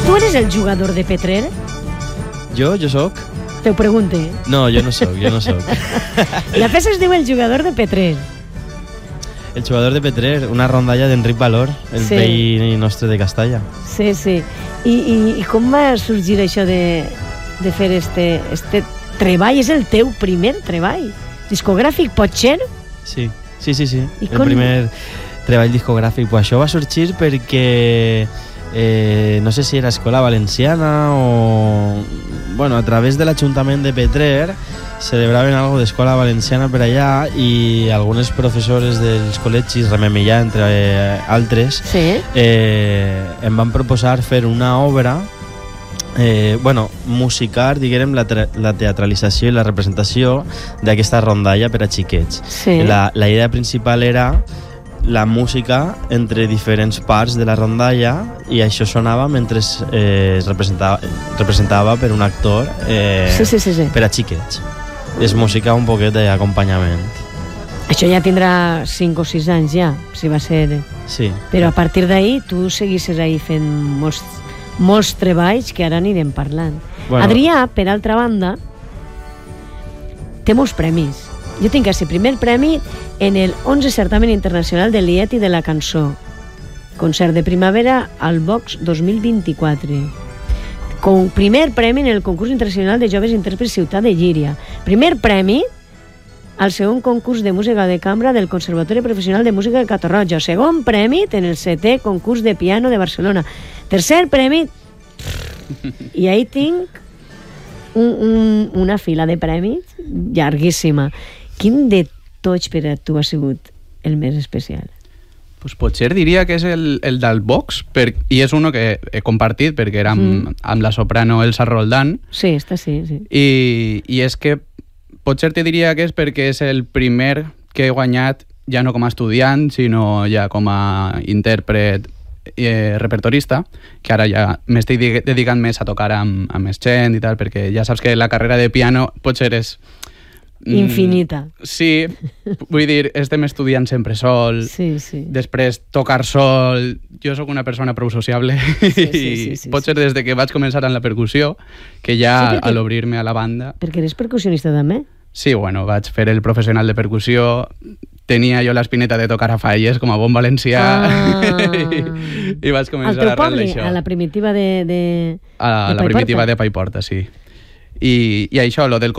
Tu eres el jugador de Petrer? Jo soc? Te ho pregunte. No, jo no soc. La peça es diu El jugador de Petrer. El jugador de Petrer, una rondalla d'Enric Valor, el veí nostre de Castalla. Sí. I com va sorgir això de fer este treball? És el teu primer treball discogràfic, pot ser? Sí. El primer treball discogràfic. Pues això va sorgir perquè no sé si era Escola Valenciana o... Bueno, a través de l'Ajuntament de Petrer celebraven algo d'Escola Valenciana per allà i algunes professores dels col·legis, Remei Millà, entre altres, em van proposar fer una obra, musicar, diguem, la teatralització i la representació d'aquesta rondalla per a xiquets. La idea principal era la música entre diferents parts de la rondalla i això sonava mentre es representava per un actor per a xiquets. És música un poquet d'acompanyament. Això ja tindrà 5 o 6 anys ja, si va ser... Sí. Però a partir d'ahir tu seguisses ahir fent molts treballs que ara anirem parlant. Adrià, per altra banda, té molts premis. Jo tinc el primer premi en el 11 certamen internacional de Lied i de la cançó. Concert de primavera al Vox 2024. Con primer premi en el concurs internacional de joves intèrprets Ciutat de Llíria. Primer premi al segon concurs de música de cambra del Conservatori Professional de Música de Catarroja. Segon premi en el 7è concurs de piano de Barcelona. Tercer premi... I ahí tinc una fila de premis llarguíssima. Quin de tots per a tu ha sigut el més especial? Pues potser diria que és el del Vox, i és uno que he compartit perquè era amb la soprano Elsa Roldán. Sí, sí. I és que potser te diria que és perquè és el primer que he guanyat ja no com a estudiant, sinó ja com a intèrpret repertorista, que ara ja m'estic dedicant més a tocar amb més gent i tal, perquè ja saps que la carrera de piano potser és infinita. Sí, vull dir, estem estudiant sempre sol, després tocar sol, jo sóc una persona prou sociable i potser des de que vaig començar amb la percussió, que ja a l'obrir-me a la banda... Perquè eres percussionista també? Sí, bueno, vaig fer el professional de percussió, tenia jo l'espineta de tocar a falles com a bon valencià i vaig començar a arreglar això. A la primitiva de a la primitiva de Paiporta, sí. I això, lo del